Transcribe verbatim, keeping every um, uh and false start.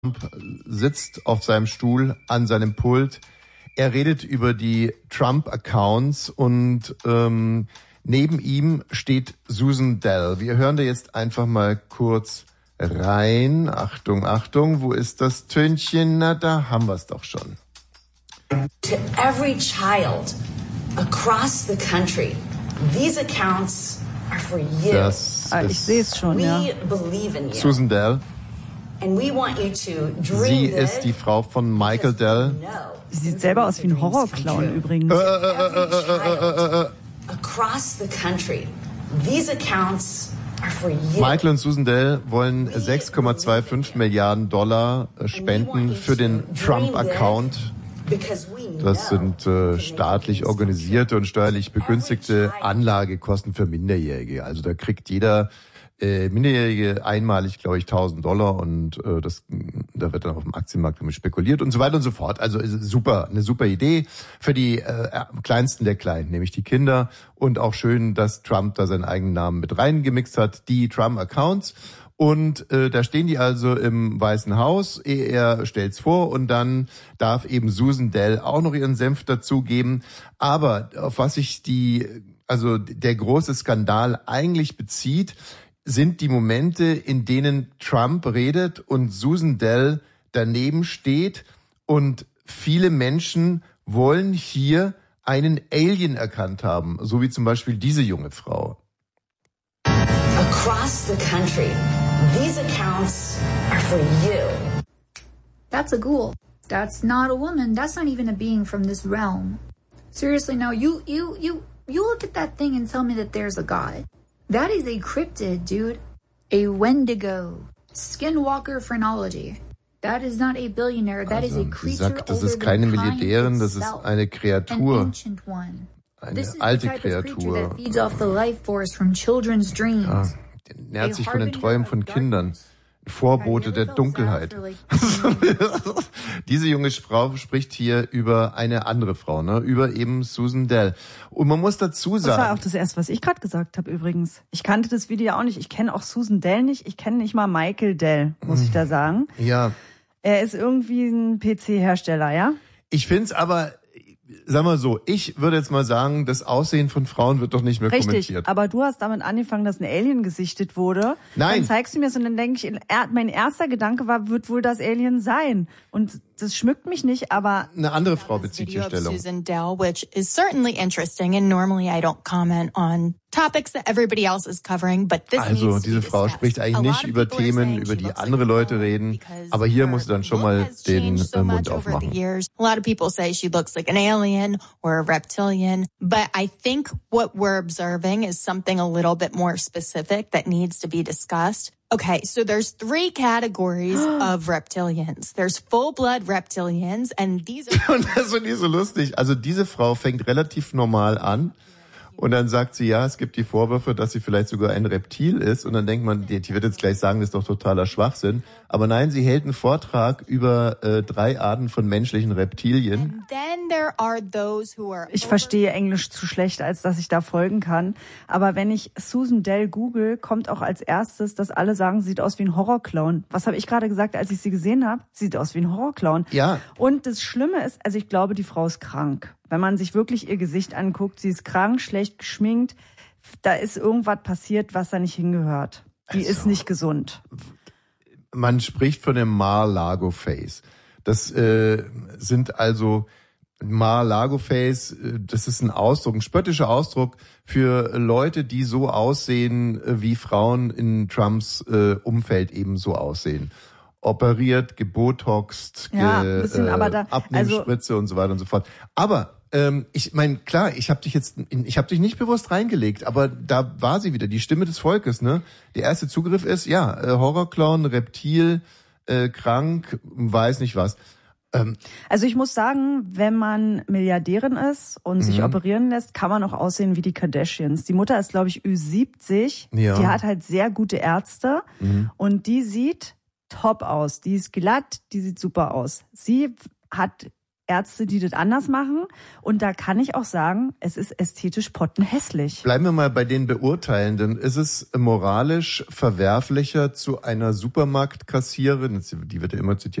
sitzt auf seinem Stuhl an seinem Pult. Er redet über die Trump-Accounts und ähm, neben ihm steht Susan Dell. Wir hören da jetzt einfach mal kurz rein. Achtung, Achtung, wo ist das Tönchen? Na, da haben wir es doch schon. To every child across the country, these accounts are for you. Das ah, ich sehe es schon, We ja. believe in you. Susan Dell. And we want you to dream Sie big, ist die Frau von Michael Dell. Sie sieht selber aus wie ein Horrorclown übrigens. Äh, äh, äh, äh, äh, äh. Across the country, these accounts are for you. Michael und Susan Dell wollen sechs Komma fünfundzwanzig Milliarden Dollar spenden für den Trump-Account. Das sind äh, staatlich organisierte und steuerlich begünstigte Anlagekosten für Minderjährige. Also da kriegt jeder äh, Minderjährige einmalig, glaube ich, tausend Dollar und äh, das, da wird dann auf dem Aktienmarkt damit spekuliert und so weiter und so fort. Also ist super, eine super Idee für die äh, Kleinsten der Kleinen, nämlich die Kinder. Und auch schön, dass Trump da seinen eigenen Namen mit reingemixt hat, die Trump-Accounts. Und äh, da stehen die also im Weißen Haus, er stellt's vor und dann darf eben Susan Dell auch noch ihren Senf dazugeben. Aber auf was sich die, also der große Skandal eigentlich bezieht, sind die Momente, in denen Trump redet und Susan Dell daneben steht und viele Menschen wollen hier einen Alien erkannt haben, so wie zum Beispiel diese junge Frau. Across the country, these accounts are for you. That's a ghoul. That's not a woman. That's not even a being from this realm. Seriously, now you, you, you, you look at that thing and tell me that there's a god. That is a cryptid, dude. A Wendigo. Skinwalker phrenology. That is not a billionaire. That Also, is a sie creature sagt, das older ist keine than time Milliardärin, das ist itself. eine An Kreatur, ancient one. eine This is the alte type of creature Kreatur. that feeds off the life force from children's dreams. Ja, die nährt sich von den Träumen von Kindern. Vorbote der Dunkelheit. Diese junge Frau spricht hier über eine andere Frau, ne? Über eben Susan Dell. Und man muss dazu sagen... Das war auch das Erste, was ich gerade gesagt habe übrigens. Ich kannte das Video auch nicht. Ich kenne auch Susan Dell nicht. Ich kenne nicht mal Michael Dell, muss ich da sagen. Ja. Er ist irgendwie ein P C-Hersteller, ja? Ich find's aber... Sag mal so, ich würde jetzt mal sagen, das Aussehen von Frauen wird doch nicht mehr Richtig, kommentiert. aber du hast damit angefangen, dass ein Alien gesichtet wurde. Nein. Dann zeigst du mir es und dann denke ich, mein erster Gedanke war, wird wohl das Alien sein. Und das schmückt mich nicht, aber... Eine andere Frau bezieht hier Stellung. Susan Dell, which is certainly interesting, and normally I don't comment on topics that everybody else is covering, but this Also needs to diese be Frau discussed. spricht eigentlich A lot nicht of über people are Themen, saying über she die looks andere like a Leute girl reden. because Aber hier her muss sie dann schon look mal has den changed so äh, much Mund over the aufmachen. years. A lot of people say she looks like an alien or a reptilian, but I think what we're observing is something a little bit more specific that needs to be discussed. Okay, so there's three categories of reptilians. There's full-blood reptilians, and these are... Und das finde ich so lustig. Also diese Frau fängt relativ normal an und dann sagt sie, ja, es gibt die Vorwürfe, dass sie vielleicht sogar ein Reptil ist. Und dann denkt man, die, die wird jetzt gleich sagen, das ist doch totaler Schwachsinn. Aber nein, sie hält einen Vortrag über äh, drei Arten von menschlichen Reptilien. And then there are those who are... Ich verstehe Englisch zu schlecht, als dass ich da folgen kann. Aber wenn ich Susan Dell google, kommt auch als erstes, dass alle sagen, sie sieht aus wie ein Horrorclown. Was habe ich gerade gesagt, als ich sie gesehen habe? Sie sieht aus wie ein Horrorclown. Ja. Und das Schlimme ist, also ich glaube, die Frau ist krank. Wenn man sich wirklich ihr Gesicht anguckt, sie ist krank, schlecht geschminkt. Da ist irgendwas passiert, was da nicht hingehört. Die Also, ist nicht gesund. Man spricht von dem Mar-Lago-Face. Das äh, sind also Mar-Lago-Face, äh, das ist ein Ausdruck, ein spöttischer Ausdruck für Leute, die so aussehen, äh, wie Frauen in Trumps äh, Umfeld eben so aussehen. Operiert, gebotoxt, Ja, ge, ein bisschen, äh, aber da- Abnehmspritze und so weiter und so fort. Aber ähm, ich meine, klar, ich habe dich jetzt, ich habe dich nicht bewusst reingelegt, aber da war sie wieder, die Stimme des Volkes, ne? Der erste Zugriff ist, ja, äh, Horrorclown, Reptil, äh, krank, weiß nicht was. Ähm, Also ich muss sagen, wenn man Milliardärin ist und sich Mhm. operieren lässt, kann man auch aussehen wie die Kardashians. Die Mutter ist, glaube ich, Ü siebzig. Ja. Die hat halt sehr gute Ärzte Mhm. und die sieht top aus. Die ist glatt, die sieht super aus. Sie hat Ärzte, die das anders machen. Und da kann ich auch sagen, es ist ästhetisch pottenhässlich. Bleiben wir mal bei den Beurteilenden. Ist es moralisch verwerflicher, zu einer Supermarktkassiererin, die wird ja immer zitiert,